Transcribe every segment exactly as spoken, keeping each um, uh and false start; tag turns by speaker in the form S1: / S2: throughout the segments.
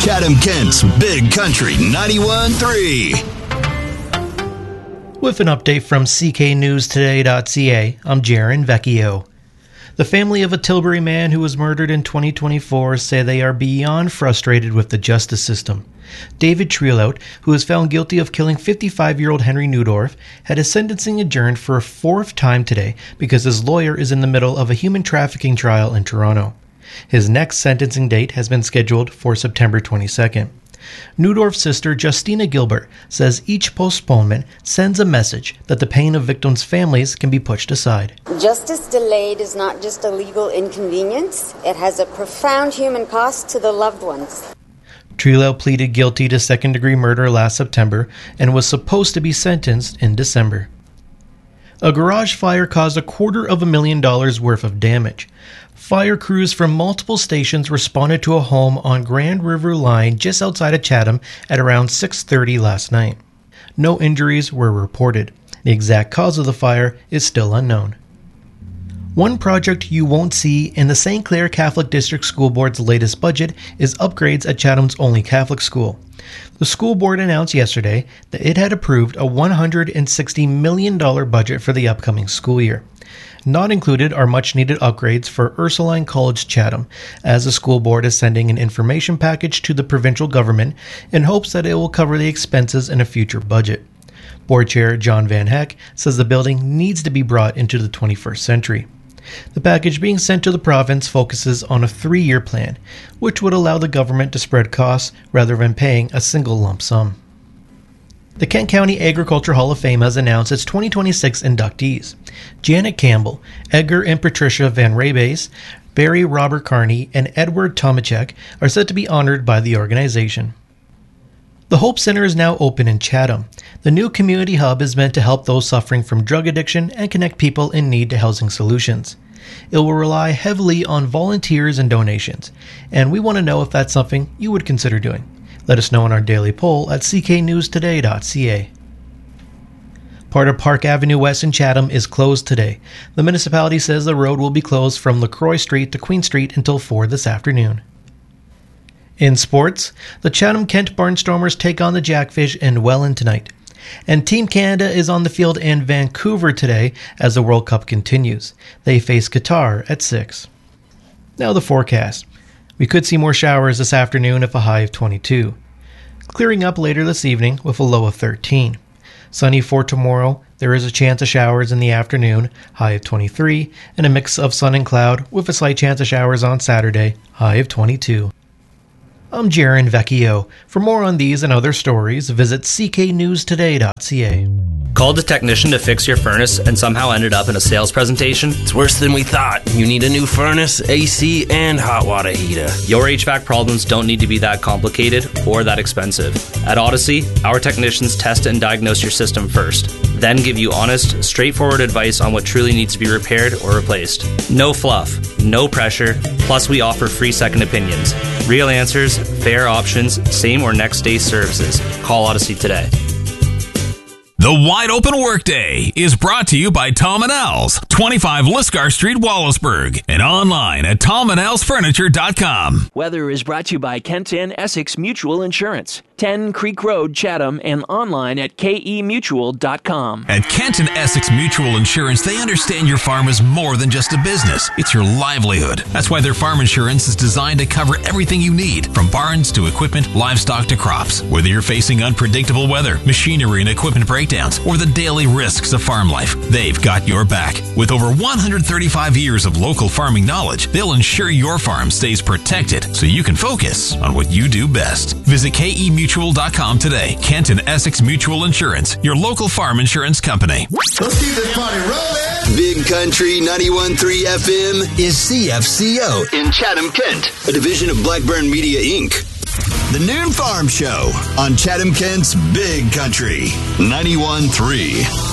S1: Chatham-Kent's Big Country ninety-one point three.
S2: With an update from C K News Today dot C A, I'm Jaron Vecchio. The family of a Tilbury man who was murdered in twenty twenty-four say they are beyond frustrated with the justice system. David Trelout, who was found guilty of killing fifty-five-year-old Henry Neudorf, had his sentencing adjourned for a fourth time today because his lawyer is in the middle of a human trafficking trial in Toronto. His next sentencing date has been scheduled for September twenty-second. Neudorf's sister, Justina Gilbert, says each postponement sends a message that the pain of victims' families can be pushed aside.
S3: Justice delayed is not just a legal inconvenience, it has a profound human cost to the loved ones.
S2: Trelout pleaded guilty to second-degree murder last September and was supposed to be sentenced in December. A garage fire caused a quarter of a million dollars worth of damage. Fire crews from multiple stations responded to a home on Grand River Line just outside of Chatham at around six thirty last night. No injuries were reported. The exact cause of the fire is still unknown. One project you won't see in the Saint Clair Catholic District School Board's latest budget is upgrades at Chatham's only Catholic school. The school board announced yesterday that it had approved a one hundred sixty million dollars budget for the upcoming school year. Not included are much-needed upgrades for Ursuline College Chatham, as the school board is sending an information package to the provincial government in hopes that it will cover the expenses in a future budget. Board Chair John Van Heck says the building needs to be brought into the twenty-first century. The package being sent to the province focuses on a three-year plan, which would allow the government to spread costs rather than paying a single lump sum. The Kent County Agriculture Hall of Fame has announced its twenty twenty-six inductees. Janet Campbell, Edgar and Patricia Van Raybase, Barry Robert Carney, and Edward Tomachek are set to be honored by the organization. The Hope Center is now open in Chatham. The new community hub is meant to help those suffering from drug addiction and connect people in need to housing solutions. It will rely heavily on volunteers and donations, and we want to know if that's something you would consider doing. Let us know in our daily poll at C K News Today dot C A. Part of Park Avenue West in Chatham is closed today. The municipality says the road will be closed from LaCroix Street to Queen Street until four this afternoon. In sports, the Chatham-Kent Barnstormers take on the Jackfish in Welland tonight. And Team Canada is on the field in Vancouver today as the World Cup continues. They face Qatar at six. Now the forecast. We could see more showers this afternoon with a high of twenty-two. Clearing up later this evening with a low of thirteen. Sunny for tomorrow. There is a chance of showers in the afternoon, high of twenty-three, and a mix of sun and cloud with a slight chance of showers on Saturday, high of twenty-two. I'm Jaron Vecchio. For more on these and other stories, visit C K News Today dot C A.
S4: Called a technician to fix your furnace and somehow ended up in a sales presentation?
S5: It's worse than we thought. You need a new furnace, A C, and hot water heater.
S4: Your H V A C problems don't need to be that complicated or that expensive. At Odyssey, our technicians test and diagnose your system first, then give you honest, straightforward advice on what truly needs to be repaired or replaced. No fluff, no pressure, plus we offer free second opinions. Real answers, fair options, same or next day services. Call Odyssey today.
S6: The Wide Open Workday is brought to you by Tom and Al's, twenty-five Lisgar Street, Wallaceburg, and online at tom and als furniture dot com.
S7: Weather is brought to you by Kent and Essex Mutual Insurance, ten Creek Road, Chatham, and online at k e mutual dot com.
S6: At Kent and Essex Mutual Insurance, they understand your farm is more than just a business. It's your livelihood. That's why their farm insurance is designed to cover everything you need, from barns to equipment, livestock to crops. Whether you're facing unpredictable weather, machinery and equipment breakdowns, or the daily risks of farm life, they've got your back. With over one hundred thirty-five years of local farming knowledge, they'll ensure your farm stays protected so you can focus on what you do best. Visit k e mutual dot com today. Kent and Essex Mutual Insurance, your local farm insurance company.
S1: Let's keep this party rolling. Big Country ninety-one point three F M is C F C O in Chatham-Kent, a division of Blackburn Media, Incorporated. The Noon Farm Show on Chatham-Kent's Big Country ninety-one point three.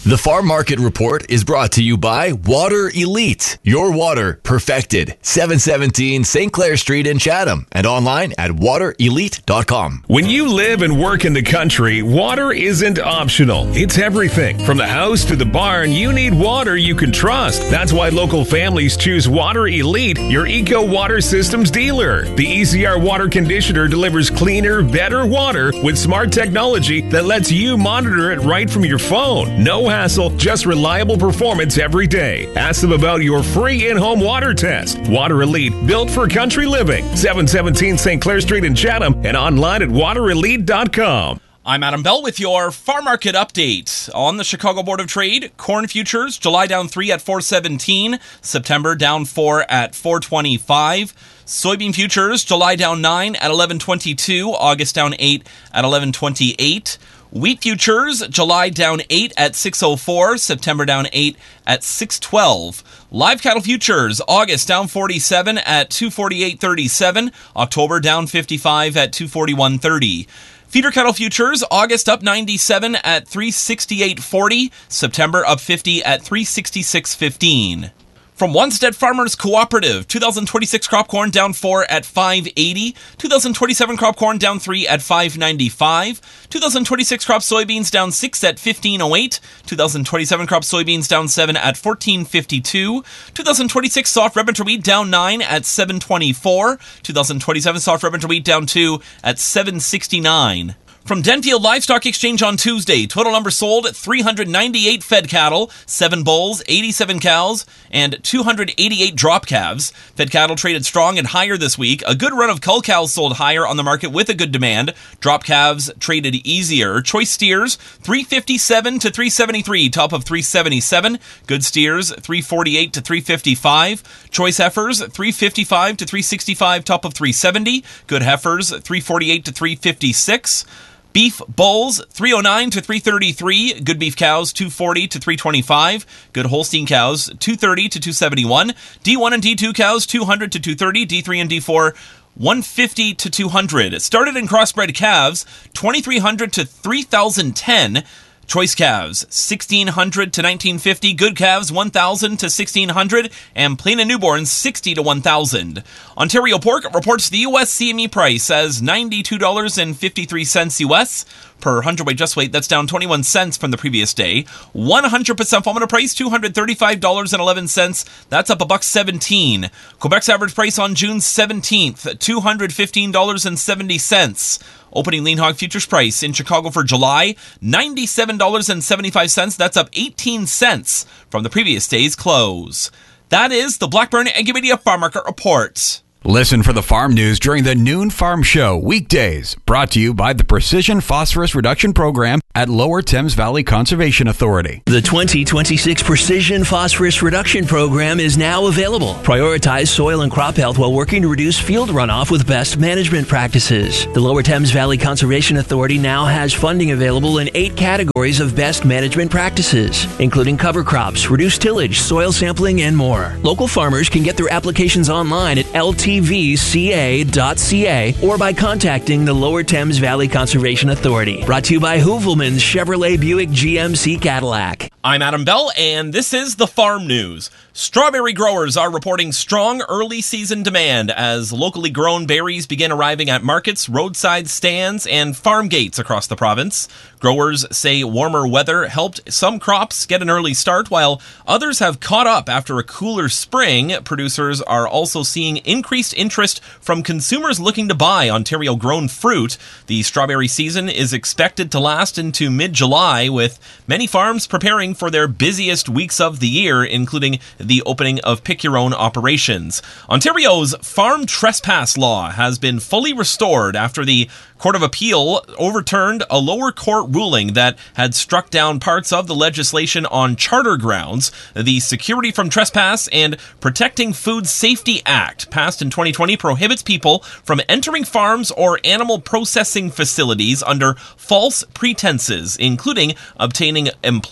S1: The Farm Market Report is brought to you by Water Elite. Your water perfected. seven seventeen Saint Clair Street in Chatham and online at water elite dot com.
S8: When you live and work in the country, water isn't optional. It's everything. From the house to the barn, you need water you can trust. That's why local families choose Water Elite, your Eco Water Systems dealer. The E C R water conditioner delivers cleaner, better water with smart technology that lets you monitor it right from your phone. No hassle, just reliable performance every day. Ask them about your free in-home water test. Water Elite, built for country living. seven seventeen Saint Clair Street in Chatham and online at water elite dot com.
S9: I'm Adam Bell with your farm market update. On the Chicago Board of Trade, corn futures, July down three at four seventeen, September down four at four twenty-five. Soybean futures, July down nine at eleven twenty-two, August down eight at eleven twenty-eight. Wheat futures, July down eight at six oh four, September down eight at six twelve. Live cattle futures, August down forty-seven at two forty-eight thirty-seven, October down fifty-five at two forty-one thirty. Feeder cattle futures, August up ninety-seven at three sixty-eight forty, September up fifty at three sixty-six fifteen. From Onstead Farmers Cooperative, two thousand twenty-six crop corn down four at five eighty, two thousand twenty-seven crop corn down three at five ninety-five, two thousand twenty-six crop soybeans down six at fifteen oh eight, two thousand twenty-seven crop soybeans down seven at fourteen fifty-two, two thousand twenty-six soft red winter wheat down nine at seven twenty-four, two thousand twenty-seven soft red winter wheat down two at seven sixty-nine. From Denfield Livestock Exchange on Tuesday, total number sold three hundred ninety-eight fed cattle, seven bulls, eighty-seven cows, and two hundred eighty-eight drop calves. Fed cattle traded strong and higher this week. A good run of cull cows sold higher on the market with a good demand. Drop calves traded easier. Choice steers, three fifty-seven to three seventy-three, top of three seventy-seven. Good steers, three forty-eight to three fifty-five. Choice heifers, three fifty-five to three sixty-five, top of three seventy. Good heifers, three forty-eight to three fifty-six. Beef bulls, three oh nine to three thirty-three. Good beef cows, two forty to three twenty-five. Good Holstein cows, two thirty to two seventy-one. D one and D two cows, two hundred to two thirty. D three and D four, one fifty to two hundred. Started in crossbred calves, twenty-three hundred to three thousand ten. Choice calves, sixteen hundred to nineteen fifty. Good calves, one thousand to sixteen hundred. And plain and newborns, sixty to one thousand. Ontario Pork reports the U S C M E price as ninety-two dollars and fifty-three cents U S per hundredweight just weight. That's down twenty-one cents from the previous day. one hundred percent formula price, two hundred thirty-five dollars and eleven cents. That's up a buck seventeen. Quebec's average price on June seventeenth, two hundred fifteen dollars and seventy cents. Opening lean hog futures price in Chicago for July, ninety-seven dollars and seventy-five cents. That's up eighteen cents from the previous day's close. That is the Blackburn Agri Media Farm Market Report.
S10: Listen for the farm news during the Noon Farm Show weekdays. Brought to you by the Precision Phosphorus Reduction Program at Lower Thames Valley Conservation Authority.
S11: The twenty twenty-six Precision Phosphorus Reduction Program is now available. Prioritize soil and crop health while working to reduce field runoff with best management practices. The Lower Thames Valley Conservation Authority now has funding available in eight categories of best management practices, including cover crops, reduced tillage, soil sampling, and more. Local farmers can get their applications online at L T V C A dot C A or by contacting the Lower Thames Valley Conservation Authority. Brought to you by Hoovelman's Chevrolet Buick G M C Cadillac.
S9: I'm Adam Bell, and this is the Farm News. Strawberry growers are reporting strong early season demand as locally grown berries begin arriving at markets, roadside stands, and farm gates across the province. Growers say warmer weather helped some crops get an early start, while others have caught up after a cooler spring. Producers are also seeing increased interest from consumers looking to buy Ontario-grown fruit. The strawberry season is expected to last into mid-July, with many farms preparing for their busiest weeks of the year, including the opening of pick-your-own operations. Ontario's farm trespass law has been fully restored after the Court of Appeal overturned a lower court ruling that had struck down parts of the legislation on charter grounds. The Security from Trespass and Protecting Food Safety Act, passed in twenty twenty, prohibits people from entering farms or animal processing facilities under false pretenses, including obtaining employment,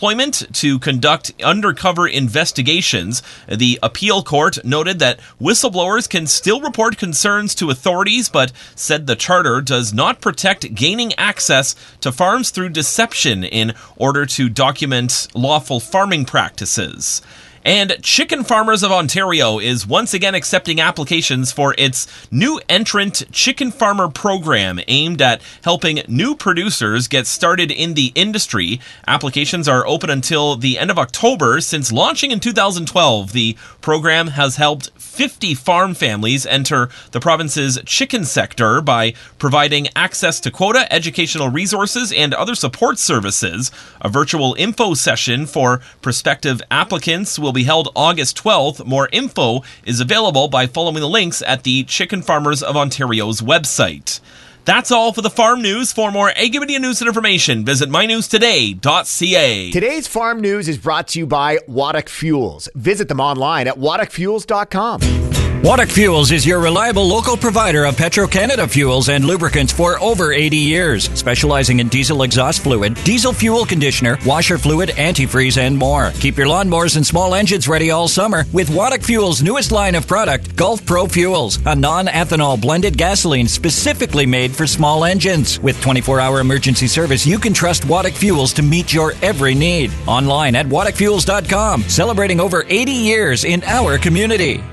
S9: allowed to conduct undercover investigations. The appeal court noted that whistleblowers can still report concerns to authorities, but said the charter does not protect gaining access to farms through deception in order to document lawful farming practices. And Chicken Farmers of Ontario is once again accepting applications for its new entrant Chicken Farmer program aimed at helping new producers get started in the industry. Applications are open until the end of October. Since launching in two thousand twelve, the program has helped fifty farm families enter the province's chicken sector by providing access to quota, educational resources, and other support services. A virtual info session for prospective applicants will be held August twelfth. More info is available by following the links at the Chicken Farmers of Ontario's website. That's all for the farm news. For more Agrimedia news and information, visit my news today dot c a.
S12: Today's farm news is brought to you by Waddock Fuels. Visit them online at waddock fuels dot com.
S13: Waddock Fuels is your reliable local provider of Petro-Canada fuels and lubricants for over eighty years, specializing in diesel exhaust fluid, diesel fuel conditioner, washer fluid, antifreeze, and more. Keep your lawnmowers and small engines ready all summer with Waddock Fuels' newest line of product, Gulf Pro Fuels, a non-ethanol blended gasoline specifically made for small engines. With twenty-four hour emergency service, you can trust Waddock Fuels to meet your every need. Online at waddock fuels dot com, celebrating over eighty years in our community.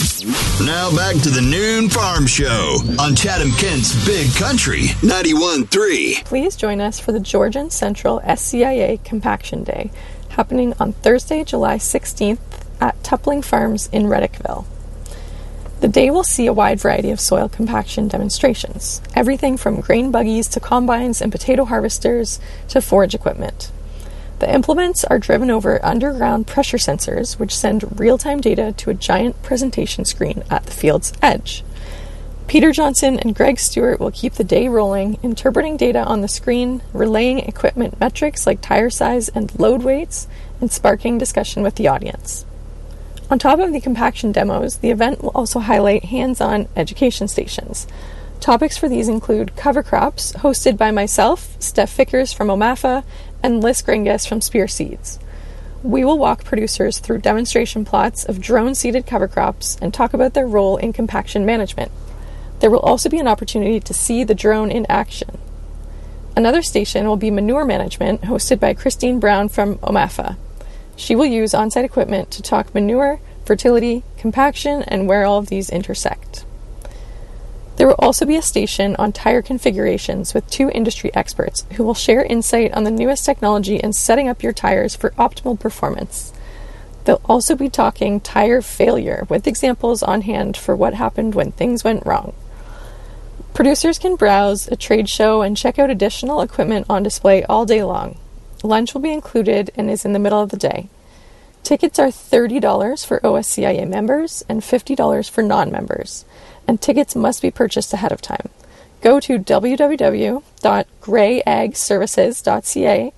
S1: Now back to the Noon Farm Show on Chatham Kent's Big Country ninety-one point three.
S14: Please join us for the Georgian Central S C I A Compaction Day, happening on Thursday, July sixteenth at Tupling Farms in Reddickville. The day will see a wide variety of soil compaction demonstrations, everything from grain buggies to combines and potato harvesters to forage equipment. The implements are driven over underground pressure sensors, which send real-time data to a giant presentation screen at the field's edge. Peter Johnson and Greg Stewart will keep the day rolling, interpreting data on the screen, relaying equipment metrics like tire size and load weights, and sparking discussion with the audience. On top of the compaction demos, the event will also highlight hands-on education stations. Topics for these include cover crops, hosted by myself, Steph Vickers from OMAFA, and Liz Gringas from Spear Seeds. We will walk producers through demonstration plots of drone-seeded cover crops and talk about their role in compaction management. There will also be an opportunity to see the drone in action. Another station will be manure management, hosted by Christine Brown from OMAFA. She will use on-site equipment to talk manure, fertility, compaction, and where all of these intersect. There will also be a station on tire configurations with two industry experts who will share insight on the newest technology in setting up your tires for optimal performance. They'll also be talking tire failure with examples on hand for what happened when things went wrong. Producers can browse a trade show and check out additional equipment on display all day long. Lunch will be included and is in the middle of the day. Tickets are thirty dollars for O S C I A members and fifty dollars for non-members, and tickets must be purchased ahead of time. Go to w w w dot gray ag services dot c a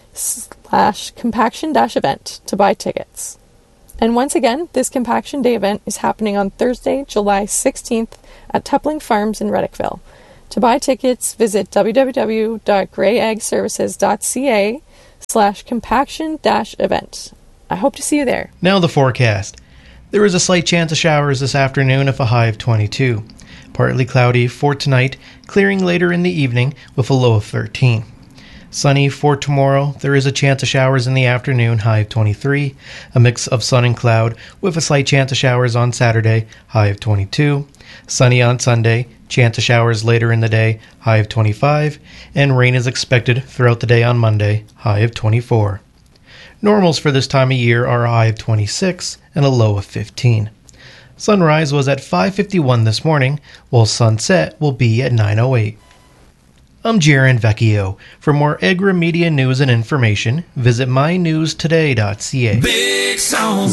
S14: slash compaction dash event to buy tickets. And once again, this Compaction Day event is happening on Thursday, July sixteenth at Tupling Farms in Reddickville. To buy tickets, visit w w w dot gray ag services dot c a slash compaction dash event. I hope to see you there.
S2: Now the forecast. There is a slight chance of showers this afternoon with a high of twenty-two. Partly cloudy for tonight, clearing later in the evening with a low of thirteen. Sunny for tomorrow. There is a chance of showers in the afternoon, high of twenty-three. A mix of sun and cloud with a slight chance of showers on Saturday, high of twenty-two. Sunny on Sunday, chance of showers later in the day, high of twenty-five. And rain is expected throughout the day on Monday, high of twenty-four. Normals for this time of year are a high of twenty-six and a low of fifteen. Sunrise was at five fifty-one this morning, while sunset will be at nine oh eight. I'm Jaron Vecchio. For more Agrimedia news and information, visit my news today dot c a.
S15: Big songs